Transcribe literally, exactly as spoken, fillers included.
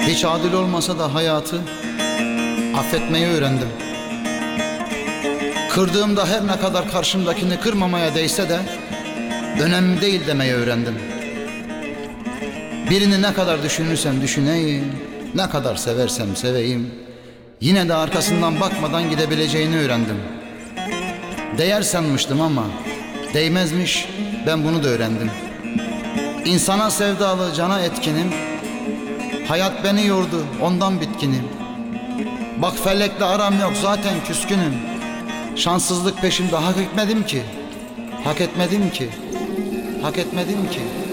Hiç adil olmasa da hayatı affetmeyi öğrendim. Kırdığımda her ne kadar karşımdakini kırmamaya değse de önemli değil demeyi öğrendim. Birini ne kadar düşünürsem düşüneyim, ne kadar seversem seveyim, yine de arkasından bakmadan gidebileceğini öğrendim. Değer sanmıştım ama değmezmiş, ben bunu da öğrendim. İnsana sevdalı, cana etkinim. Hayat beni yordu, ondan bitkinim. Bak felekle aram yok, zaten küskünüm. Şanssızlık peşimde hak etmedim ki. Hak etmedim ki. Hak etmedim ki.